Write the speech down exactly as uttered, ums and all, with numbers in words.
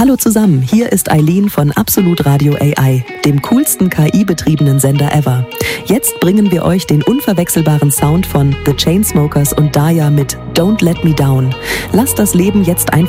Hallo zusammen, hier ist Eileen von Absolut Radio A I, dem coolsten K I-betriebenen Sender ever. Jetzt bringen wir euch den unverwechselbaren Sound von The Chainsmokers und Daya mit Don't Let Me Down. Lasst das Leben jetzt einfach